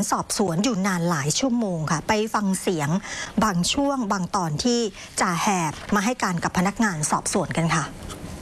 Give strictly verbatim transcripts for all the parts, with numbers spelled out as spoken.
สอบสวนอยู่นานหลายชั่วโมงค่ะไปฟังเสียงบางช่วงบางตอนที่จ่าแหบมาให้การกับพนักงานสอบสวนกันค่ะ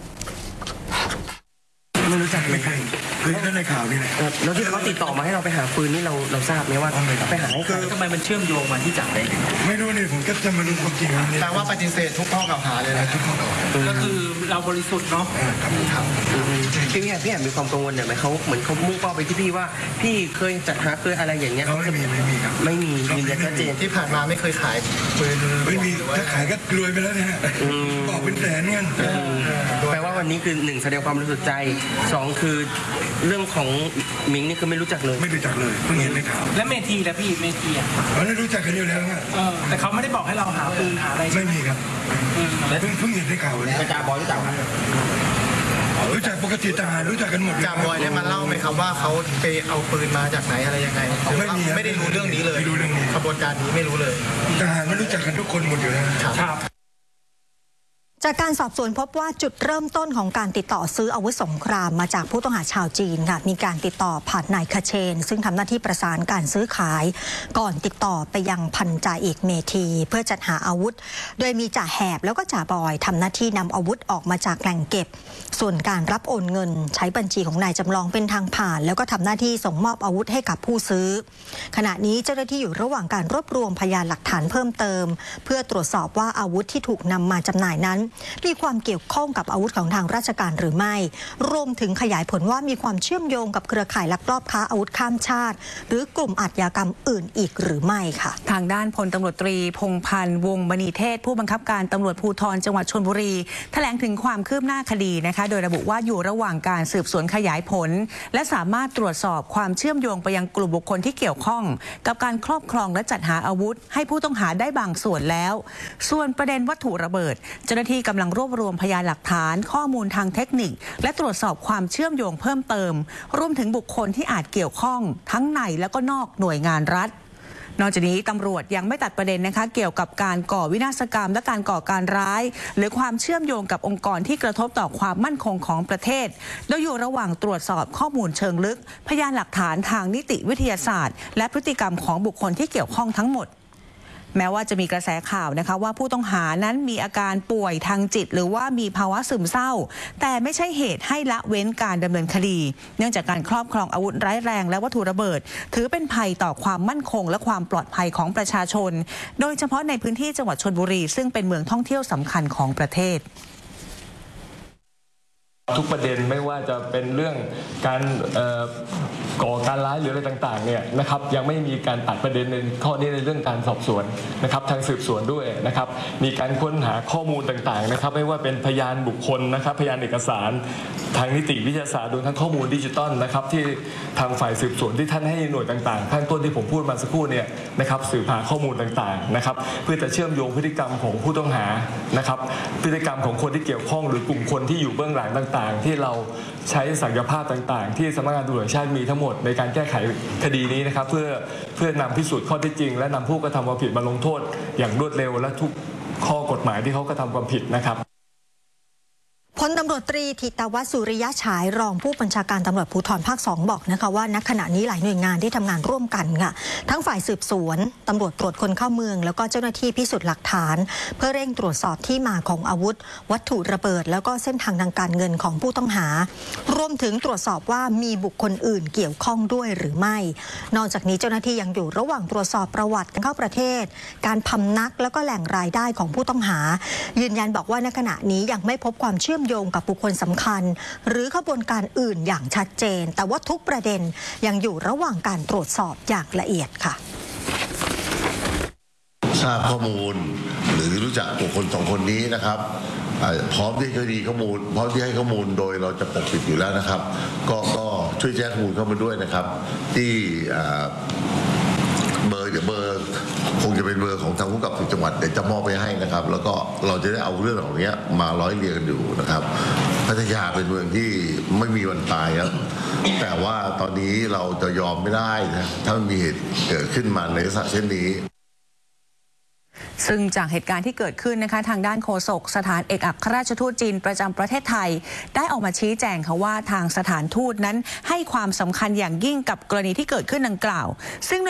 ไม่รู้จักเลยเฮ้ยนั่นในข่าวนี่แหละแล้วที่เขาติดต่อมาให้เราไปหาปืนนี่เราเราทราบไหมว่าไปหาให้ใครทำไมมันเชื่อมโยงมาที่จ่าได้ไม่รู้นี่ผมก็จะมารู้ความจริงนี่แต่ว่าปฏิเสธทุกข้อกล่าวหาเลยนะทุกข้อกล่าวหาก็คือเราบริสุทธิ์เนาะครับพี่พี่พี่แอบมีความกังวลเนี่ยไหมเขาเหมือนเขามุ่งเป้าไปที่พี่ว่าพี่เคยจัดหาเคยอะไรอย่างเงี้ยไม่มีไม่มีครับไม่มียืนยันชัดเจนที่ผ่านมาไม่เคยขายปืนไม่มีถ้าขายก็รวยไปแล้วเนี่ยบอกเป็นแสนเงินแปลว่าวันนี้คือหนึ่งแสดงความบริสุทธิ์ใจสองคือเรื่องของมิงนี่คือไม่รู้จักเลยไม่รู้จักเลยเพิ่งเห็นในข่าวและเมทีแล้วพี่เมทีอ่ะเราได้รู้จักกันอยู่แล้วครับแต่เขาไม่ได้บอกให้เราหาปืนหาอะไรไม่มีครับเพิ่งเพิ่งเห็นในข่าวเลยจ่าบอยรู้จักครับรู้จักปกติทหารรู้จักกันหมดจ่าบอยได้มาเล่าไหมครับว่าเขาไปเอาปืนมาจากไหนอะไรยังไงไม่มีไม่ได้รู้เรื่องนี้เลยไม่รู้เรื่องนี้ขบวนการนี้ไม่รู้เลยทหารไม่รู้จักกันทุกคนหมดอยู่แล้วครับจากการสอบสวนพบว่าจุดเริ่มต้นของการติดต่อซื้ออาวุธสงครามมาจากผู้ต้องหาชาวจีนค่ะมีการติดต่อผ่านนายคเชนซึ่งทำหน้าที่ประสานการซื้อขายก่อนติดต่อไปยังพันจ่าเอกเมธีเพื่อจัดหาอาวุธโดยมีจ่าแหบแล้วก็จ่าบอยทำหน้าที่นำอาวุธออกมาจากแหล่งเก็บส่วนการรับโอนเงินใช้บัญชีของนายจำลองเป็นทางผ่านแล้วก็ทำหน้าที่ส่งมอบอาวุธให้กับผู้ซื้อขณะนี้เจ้าหน้าที่อยู่ระหว่างการรวบรวมพยานหลักฐานเพิ่มเติมเพื่อตรวจสอบว่าอาวุธที่ถูกนำมาจำหน่ายนั้นมีความเกี่ยวข้องกับอาวุธของทางราชการหรือไม่รวมถึงขยายผลว่ามีความเชื่อมโยงกับเครือข่ายลักลอบค้าอาวุธข้ามชาติหรือกลุ่มอาชญากรรมอื่นอีกหรือไม่ค่ะทางด้านพลตำรวจตรีพงษ์พันธ์วงศ์มณีเทศผู้บังคับการตำรวจภูธรจังหวัดชลบุรีแถลงถึงความคืบหน้าคดีนะคะโดยระบุว่าอยู่ระหว่างการสืบสวนขยายผลและสามารถตรวจสอบความเชื่อมโยงไปยังกลุ่มบุคคลที่เกี่ยวข้องกับการครอบครองและจัดหาอาวุธให้ผู้ต้องหาได้บางส่วนแล้วส่วนประเด็นวัตถุระเบิดเจ้าหน้าที่กำลังรวบรวมพยานหลักฐานข้อมูลทางเทคนิคและตรวจสอบความเชื่อมโยงเพิ่มเติมรวมถึงบุคคลที่อาจเกี่ยวข้องทั้งในและก็นอกหน่วยงานรัฐนอกจากนี้ตำรวจยังไม่ตัดประเด็นนะคะเกี่ยวกับการก่อวินาศกรรมและการก่อการร้ายหรือความเชื่อมโยงกับองค์กรที่กระทบต่อความมั่นคงของประเทศโดยอยู่ระหว่างตรวจสอบข้อมูลเชิงลึกพยานหลักฐานทางนิติวิทยาศาสตร์และพฤติกรรมของบุคคลที่เกี่ยวข้องทั้งหมดแม้ว่าจะมีกระแสข่าวนะคะว่าผู้ต้องหานั้นมีอาการป่วยทางจิตหรือว่ามีภาวะซึมเศร้าแต่ไม่ใช่เหตุให้ละเว้นการดำเนินคดีเนื่องจากการครอบครองอาวุธร้ายแรงและวัตถุระเบิดถือเป็นภัยต่อความมั่นคงและความปลอดภัยของประชาชนโดยเฉพาะในพื้นที่จังหวัดชลบุรีซึ่งเป็นเมืองท่องเที่ยวสำคัญของประเทศทุกประเด็นไม่ว่าจะเป็นเรื่องการก่อการร้ายหรืออะไรต่างๆเนี่ยนะครับยังไม่มีการตัดประเด็นในข้อนี้ในเรื่องการสอบสวนนะครับทางสืบสวนด้วยนะครับมีการค้นหาข้อมูลต่างๆนะครับไม่ว่าเป็นพยานบุคคลนะครับพยานเอกสารทางนิติวิทยาศาสตร์รวมทั้งข้อมูลดิจิตอลนะครับที่ทางฝ่ายสืบสวนที่ท่านให้หน่วยต่างๆขั้นต้นที่ผมพูดมาสักครู่เนี่ยนะครับสืบหาข้อมูลต่างๆนะครับเพื่อจะเชื่อมโยงพฤติกรรมของผู้ต้องหานะครับพฤติกรรมของคนที่เกี่ยวข้องหรือกลุ่มคนที่อยู่เบื้องหลังต่างๆที่เราใช้ศักยภาพต่างๆที่สำนักงานตำรวจแห่งชาติมีทั้งหมดในการแก้ไขคดีนี้นะครับเพื่อเพื่อนำพิสูจน์ข้อเท็จจริงและนำผู้กระทำความผิดมาลงโทษอย่างรวดเร็วและทุกข้อกฎหมายที่เขากระทำความผิดนะครับพลตำรวจตรีธิตวัฒน์สุริยะฉายรองผู้บัญชาการตำรวจภูธรภาคสองบอกนะคะว่าณขณะนี้หลายหน่วยงานที่ทำงานร่วมกันค่ะทั้งฝ่ายสืบสวนตำรวจตรวจคนเข้าเมืองแล้วก็เจ้าหน้าที่พิสูจน์หลักฐานเพื่อเร่งตรวจสอบที่มาของอาวุธวัตถุระเบิดแล้วก็เส้นทางทางการเงินของผู้ต้องหารวมถึงตรวจสอบว่ามีบุคคลอื่นเกี่ยวข้องด้วยหรือไม่นอกจากนี้เจ้าหน้าที่ยังอยู่ระหว่างตรวจสอบประวัติการเข้าประเทศการพำนักแล้วก็แหล่งรายได้ของผู้ต้องหายืนยันบอกว่าณขณะนี้ยังไม่พบความเชื่อมโยงกับบุคคลสำคัญหรือขบวนการอื่นอย่างชัดเจนแต่ว่าทุกประเด็นยังอยู่ระหว่างการตรวจสอบอย่างละเอียดค่ะทราบข้อมูลหรือรู้จักบุคคลสองคนนี้นะครับพร้อมที่จะดีข้อมูลพร้อมที่ให้ข้อมูลโดยเราจะปกปิดอยู่แล้วนะครับก็ก็ช่วยแจ้งข้อมูลเข้ามาด้วยนะครับที่เบอร์เดี๋ยวเบอร์คงจะเป็นเบอร์ของทางผู้กำกับจังหวัดเดี๋ยวจะมอบไปให้นะครับแล้วก็เราจะได้เอาเรื่องของนี้มาร้อยเรียงกันอยู่นะครับพัทยาเป็นเมืองที่ไม่มีวันตายครับแต่ว่าตอนนี้เราจะยอมไม่ได้นะถ้ามันมีเหตุเกิดขึ้นมาในลักษณะเช่นนี้ซึ่งจากเหตุการณ์ที่เกิดขึ้นนะคะทางด้านโฆษกสถานเอกอัครราชทูตจีนประจำประเทศไทยได้ออกมาชี้แจงค่ะว่าทางสถานทูตนั้นให้ความสำคัญอย่างยิ่งกับกรณีที่เกิดขึ้นดังกล่าวซึ่ง